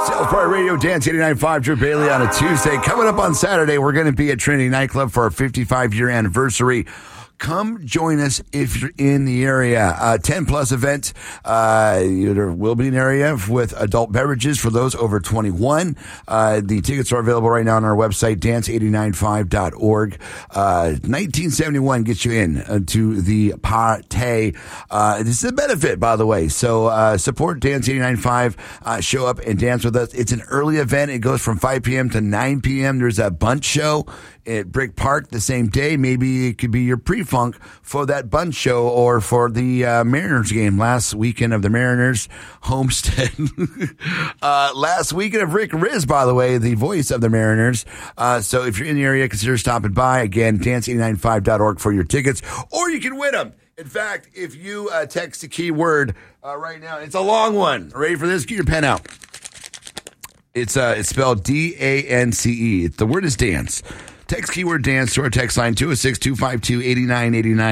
Fire Radio, Dance 89.5, Drew Bailey on a Tuesday. Coming up on Saturday, we're going to be at Trinity Nightclub for our 55-year anniversary. Come join us if you're in the area. 10-plus event. There will be an area with adult beverages for those over 21. The tickets are available right now on our website, dance895.org. 1971 gets you in to the party. This is a benefit, by the way. So support Dance 89.5. Show up and dance with us. It's an early event. It goes from 5 p.m. to 9 p.m. There's a bunch show at Brick Park the same day. Maybe it could be your pre-funk for that bunch show or for the Mariners game last weekend of the Mariners Homestead. Last weekend of Rick Riz, by the way, the voice of the Mariners. So if you're in the area, consider stopping by. Again, dance895.org for your tickets, or you can win them. In fact, if you text the keyword right now, it's a long one. Ready for this? Get your pen out. It's spelled D-A-N-C-E. The word is dance. Text keyword dance to our text line 206-252-8989.